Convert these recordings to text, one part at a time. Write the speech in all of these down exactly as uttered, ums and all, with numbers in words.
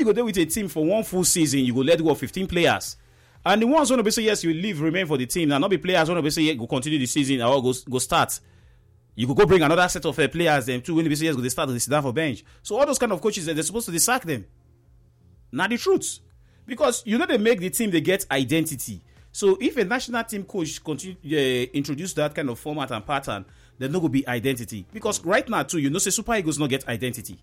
go there with a team for one full season, you go let go of fifteen players. And the ones want to be say, yes, you leave, remain for the team. And not be players want to be say, yeah, go continue the season or go, go start. You could go bring another set of uh, players, them too, when they say, yes, go they start, they sit down for bench. So all those kind of coaches, they're supposed to sack them. Now the truth. Because you know they make the team, they get identity. So if a national team coach continue uh, introduce that kind of format and pattern, there's not going to be identity. Because right now too, you know, say Super Eagles not get identity.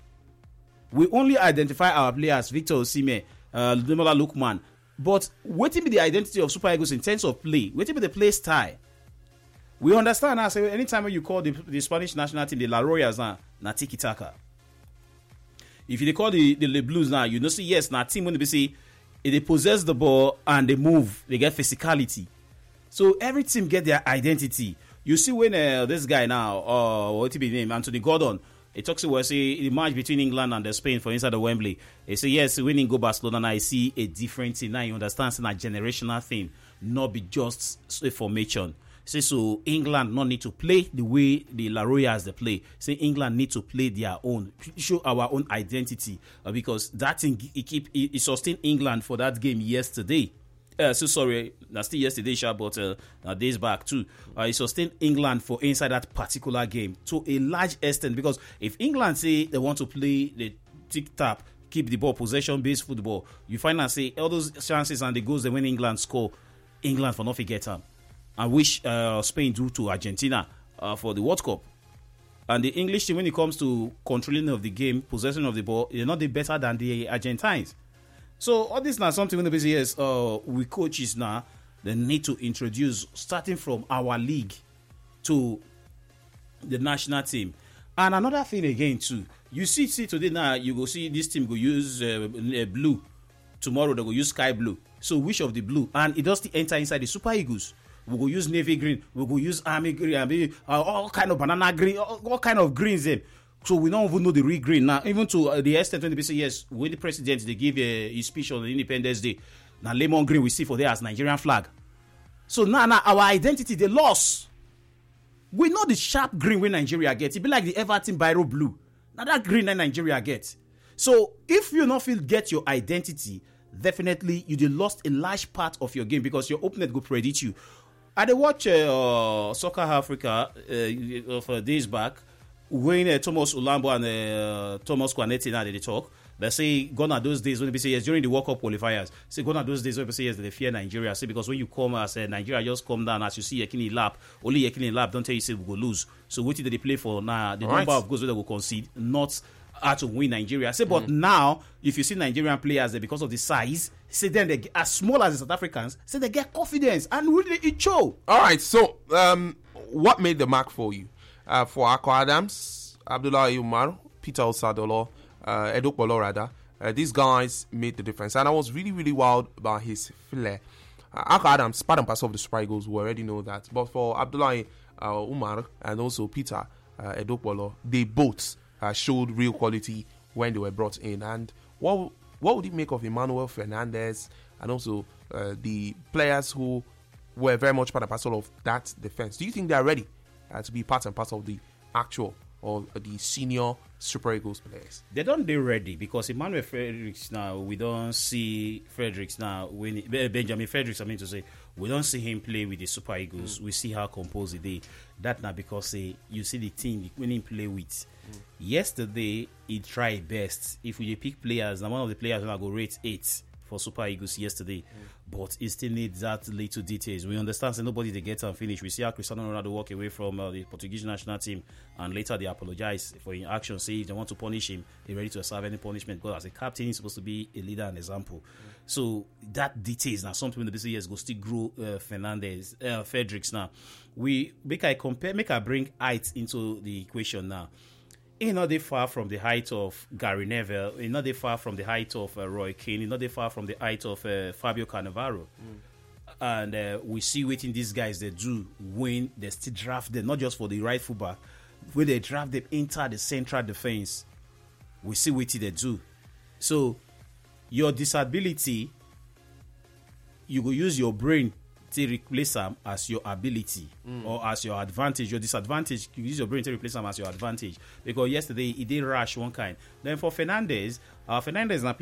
We only identify our players, Victor Osimhen, uh, Demola Lookman. But what will be the identity of Super Eagles in terms of play? What will be the play style? We understand now. So anytime when you call the, the Spanish national team the La Royas now, na tiki taka. If you call the, the Le Blues now, you know, see yes, now team when they say they possess the ball and they move, they get physicality. So every team get their identity. You see when uh, this guy now, uh, what will be name, Anthony Gordon. He talks about say the match between England and Spain for inside the Wembley. He say yes, winning go Barcelona. Now I see a different thing. Now you understand it's a generational thing, not be just a formation. Say so England not need to play the way the La Royas they play. Say England need to play their own, show our own identity uh, because that thing it keep it, it sustained England for that game yesterday. Uh, so sorry, that's still yesterday, sure, but uh, uh, days back too. Uh, it sustained England for inside that particular game to a large extent because if England say they want to play the tick tap, keep the ball, possession based football, you find and say all those chances and the goals that when England score, England for nothing get them. And which uh, Spain do to Argentina uh, for the World Cup. And the English team, when it comes to controlling of the game, possession of the ball, they're not the better than the Argentines. So all this now something when the busy is uh we coaches now they need to introduce starting from our league to the national team. And another thing again too, you see see today now you go see this team go use uh, blue, tomorrow they go use sky blue. So which of the blue? And it does enter inside the Super Eagles. We go use navy green, we go use army green, I mean, uh, all kind of banana green, all, all kind of greens them. So we don't even know the real green now. Even to uh, the extent when they say yes, when the president they give a, a speech on the Independence Day, now lemon green we see for there as Nigerian flag. So now, now our identity they lost. We know the sharp green when Nigeria gets. It be like the Everton Biro blue. Now that green that Nigeria gets. So if you not feel get your identity, definitely you did lost a large part of your game because your opponent will predict you. I did watch uh, Soccer Africa uh, for days back. When uh, Thomas Ulambo and uh, Thomas Kwanetti now they talk, they say gone are those days when they say yes during the World Cup qualifiers. Say gone are those days when they say yes they fear Nigeria. Say because when you come as uh, Nigeria just come down as you see Yekini lap, only Yekini lap don't tell you say we go lose. So what did they play for now? The All number right. of goals that they will concede, not how to win Nigeria. Say but mm. now if you see Nigerian players there because of the size, say then they get, as small as the South Africans, say they get confidence and really it show. All right. So um, what made the mark for you? Uh, for Ako Adams, Abdullah Umar, Peter Osadolo, uh, Edo Polorada, uh, these guys made the difference. And I was really, really wild about his flair. Uh, Ako Adams, part and parcel of the Super Eagles, we already know that. But for Abdullah uh, Umar and also Peter uh, Edo Polo, they both uh, showed real quality when they were brought in. And what what would you make of Emmanuel Fernandez and also uh, the players who were very much part and parcel of that defense? Do you think they are ready Uh, to be part and parcel of the actual or the senior Super Eagles players? They don't they ready because Emmanuel Fredericks now we don't see Fredericks now when Benjamin Fredericks I mean to say we don't see him play with the Super Eagles. Mm. We see how composed he is. That now because say you see the team when he play with. Mm. Yesterday he tried best. If we pick players, now one of the players now go rate eight for Super Eagles yesterday, mm. but it still needs that little details. We understand that nobody they get and finish. We see how Cristiano Ronaldo walk away from uh, the Portuguese national team, and later they apologize for in action. Say if they want to punish him, they're ready to serve any punishment. Because as a captain, he's supposed to be a leader and example. Mm. So that details now something the business years go still grow. Uh, Fernandez, uh, Fredericks now. We make I compare, make I bring height into the equation now. He's not that far from the height of Gary Neville. He's not that far from the height of uh, Roy Keane. He's not that far from the height of uh, Fabio Cannavaro. Mm. And uh, we see what these guys they do when they still draft them, not just for the right fullback, when they draft them into the central defense. We see what they do. So your disability, you go use your brain to replace them as your ability mm. or as your advantage. Your disadvantage, you use your brain to replace them as your advantage. Because yesterday he did rush one kind. Then for Fernandez, uh, Fernandez